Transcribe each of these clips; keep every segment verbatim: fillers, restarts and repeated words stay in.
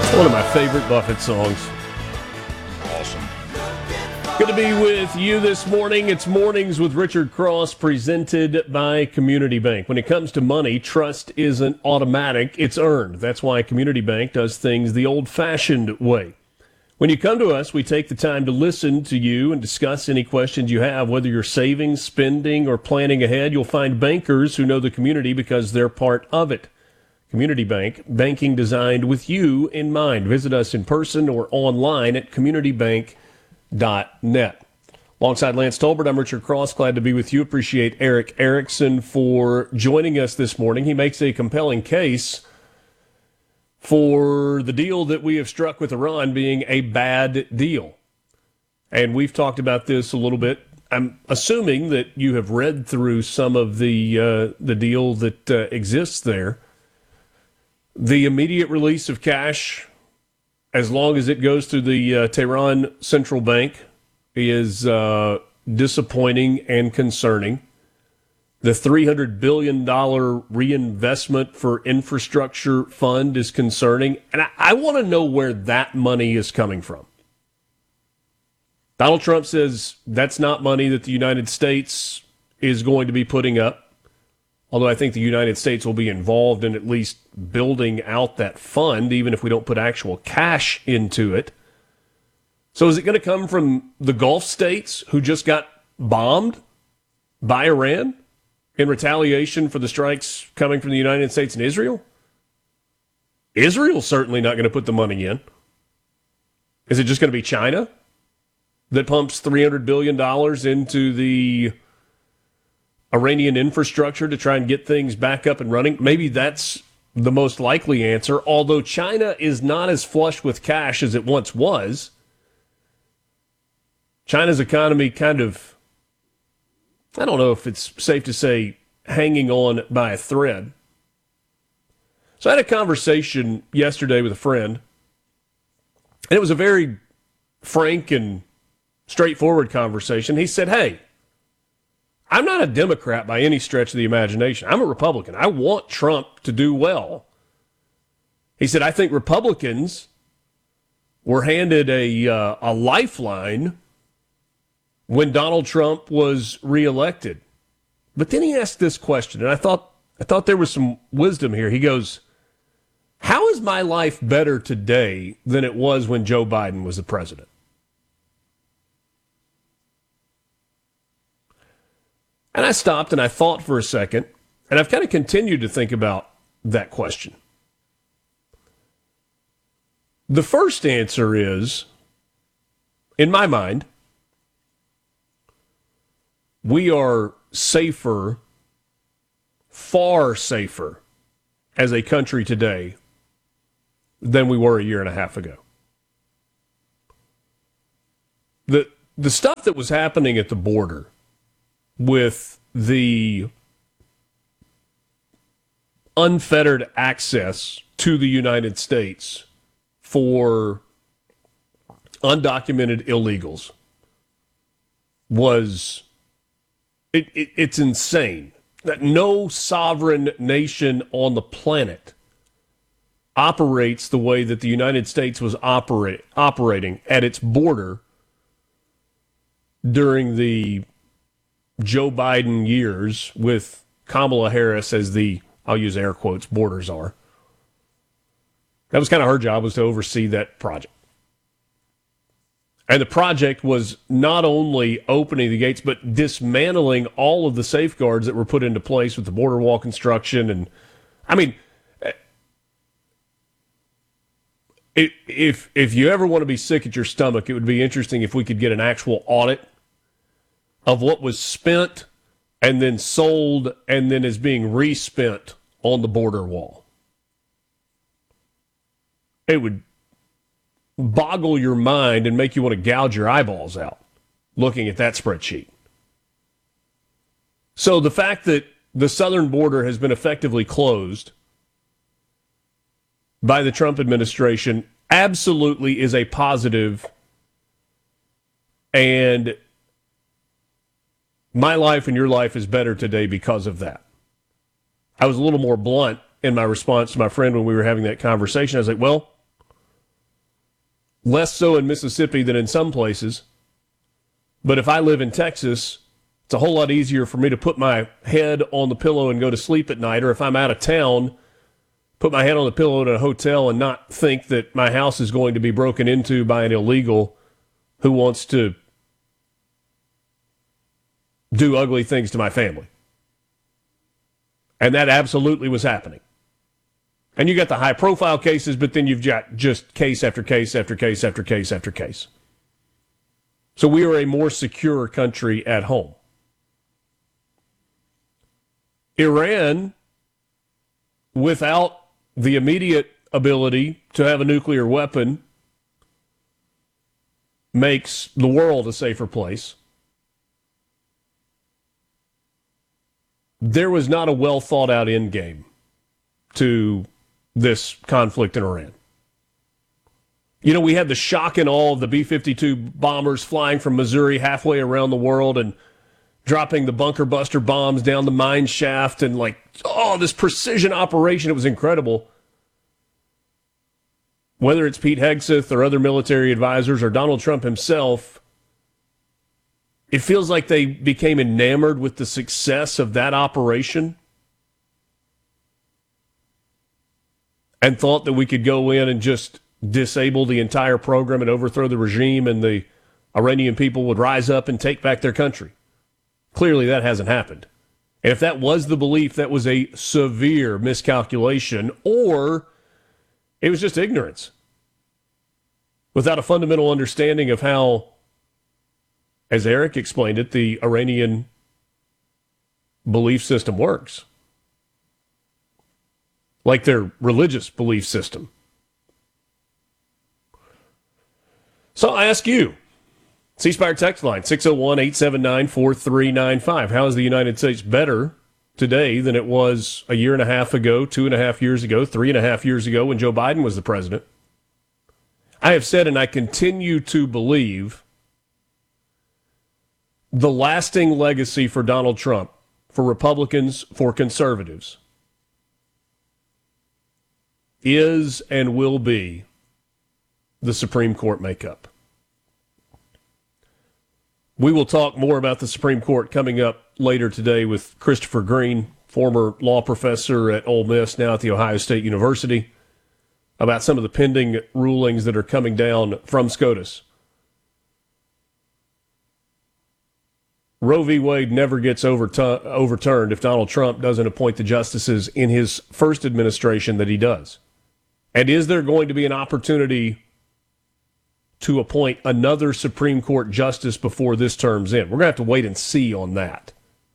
One of my favorite Buffett songs. Awesome. Good to be with you this morning. It's Mornings with Richard Cross, presented by Community Bank. When it comes to money, trust isn't automatic, it's earned. That's why Community Bank does things the old-fashioned way. When you come to us, we take the time to listen to you and discuss any questions you have, whether you're saving, spending, or planning ahead. You'll find bankers who know the community because they're part of it. Community Bank, banking designed with you in mind. Visit us in person or online at community bank dot net. Alongside Lance Tolbert, I'm Richard Cross. Glad to be with you. Appreciate Eric Erickson for joining us this morning. He makes a compelling case for the deal that we have struck with Iran being a bad deal. And we've talked about this a little bit. I'm assuming that you have read through some of the uh, the deal that uh, exists there. The immediate release of cash, as long as it goes through the uh, Tehran Central Bank, is uh, disappointing and concerning. The three hundred billion dollars reinvestment for infrastructure fund is concerning. And I, I want to know where that money is coming from. Donald Trump says that's not money that the United States is going to be putting up. Although I think the United States will be involved in at least building out that fund, even if we don't put actual cash into it. So is it going to come from the Gulf states who just got bombed by Iran in retaliation for the strikes coming from the United States and Israel? Israel's certainly not going to put the money in. Is it just going to be China that pumps three hundred billion dollars into the Iranian infrastructure to try and get things back up and running? Maybe that's the most likely answer, although China is not as flush with cash as it once was. China's economy kind of, I don't know if it's safe to say, hanging on by a thread. So I had a conversation yesterday with a friend, and it was a very frank and straightforward conversation. He said, hey, I'm not a Democrat by any stretch of the imagination. I'm a Republican. I want Trump to do well. He said, I think Republicans were handed a uh, a lifeline when Donald Trump was reelected. But then he asked this question, and I thought I thought there was some wisdom here. He goes, how is my life better today than it was when Joe Biden was the president? And I stopped and I thought for a second, and I've kind of continued to think about that question. The first answer is, in my mind, we are safer, far safer as a country today than we were a year and a half ago. The, the stuff that was happening at the border with the unfettered access to the United States for undocumented illegals was, it, it, it's insane that no sovereign nation on the planet operates the way that the United States was operate, operating at its border during the Joe Biden years with Kamala Harris as the, I'll use air quotes, border czar. That was kind of her job, was to oversee that project. And the project was not only opening the gates, but dismantling all of the safeguards that were put into place with the border wall construction. And, I mean, if if you ever want to be sick at your stomach, it would be interesting if we could get an actual audit of what was spent and then sold and then is being respent on the border wall. It would boggle your mind and make you want to gouge your eyeballs out looking at that spreadsheet. So the fact that the southern border has been effectively closed by the Trump administration absolutely is a positive, and my life and your life is better today because of that. I was a little more blunt in my response to my friend when we were having that conversation. I was like, well, Less so in Mississippi than in some places. But if I live in Texas, it's a whole lot easier for me to put my head on the pillow and go to sleep at night. Or if I'm out of town, put my head on the pillow in a hotel and not think that my house is going to be broken into by an illegal who wants to do ugly things to my family. And that absolutely was happening. And you got the high-profile cases, but then you've got just case after case after case after case after case. So we are a more secure country at home. Iran, without the immediate ability to have a nuclear weapon, makes the world a safer place. There was not a well-thought-out end game to this conflict in Iran. You know, we had the shock and awe of the B fifty-two bombers flying from Missouri halfway around the world and dropping the bunker buster bombs down the mine shaft and like, oh, this precision operation. It was incredible. Whether it's Pete Hegseth or other military advisors or Donald Trump himself, it feels like they became enamored with the success of that operation and thought that we could go in and just disable the entire program and overthrow the regime and the Iranian people would rise up and take back their country. Clearly that hasn't happened. And if that was the belief, that was a severe miscalculation, or it was just ignorance without a fundamental understanding of how, as Eric explained it, the Iranian belief system works. Like their religious belief system. So I ask you, C Spire text line, six oh one, eight seven nine, four three nine five. How is the United States better today than it was a year and a half ago, two and a half years ago, three and a half years ago when Joe Biden was the president? I have said, and I continue to believe, the lasting legacy for Donald Trump, for Republicans, for conservatives, is and will be the Supreme Court makeup. We will talk more about the Supreme Court coming up later today with Christopher Green, former law professor at Ole Miss, now at The Ohio State University, about some of the pending rulings that are coming down from SCOTUS. Roe v. Wade never gets overtu- overturned if Donald Trump doesn't appoint the justices in his first administration that he does. And is there going to be an opportunity to appoint another Supreme Court justice before this term's end? We're going to have to wait and see on that.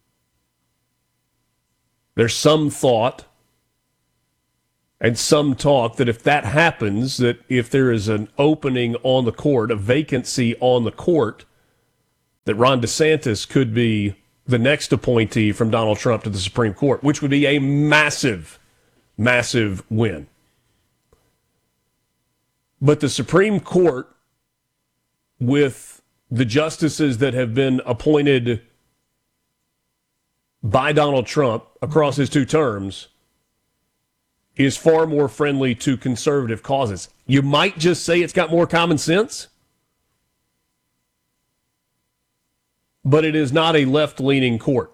There's some thought and some talk that if that happens, that if there is an opening on the court, a vacancy on the court, that Ron DeSantis could be the next appointee from Donald Trump to the Supreme Court, which would be a massive, massive win. But the Supreme Court, with the justices that have been appointed by Donald Trump across his two terms, is far more friendly to conservative causes. You might just say it's got more common sense, but it is not a left-leaning court.